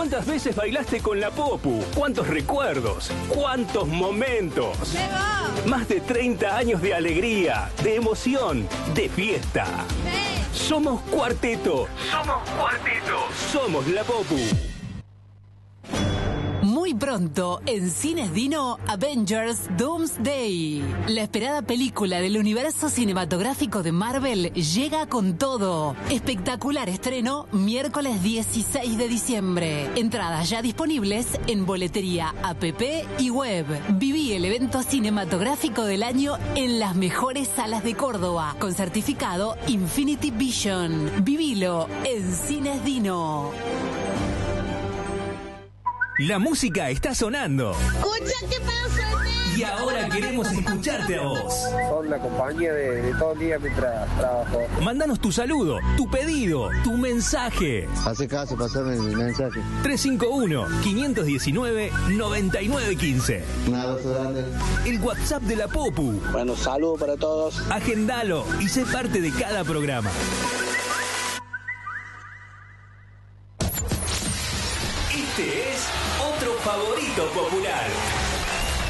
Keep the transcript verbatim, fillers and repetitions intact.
¿Cuántas veces bailaste con la Popu? ¿Cuántos recuerdos? ¿Cuántos momentos? ¡Llegó! Más de treinta años de alegría, de emoción, de fiesta. ¡Sí! Somos Cuarteto. Somos Cuarteto. Somos la Popu. Muy pronto, en Cines Dino, Avengers Doomsday. La esperada película del universo cinematográfico de Marvel llega con todo. Espectacular estreno, miércoles dieciséis de diciembre. Entradas ya disponibles en boletería, app y web. Viví el evento cinematográfico del año en las mejores salas de Córdoba, con certificado Infinity Vision. Vivilo en Cines Dino. La música está sonando. ¡Escúchate, pasa! Y ahora queremos escucharte a vos. Son la compañía de, de todo el día mientras trabajo. Mándanos tu saludo, tu pedido, tu mensaje. Hace caso, pasame el mensaje. tres cinco uno, cinco uno nueve, nueve nueve uno cinco. Un abrazo grande. El WhatsApp de la Popu. Bueno, saludos para todos. Agendalo y sé parte de cada programa. Este es otro favorito popular.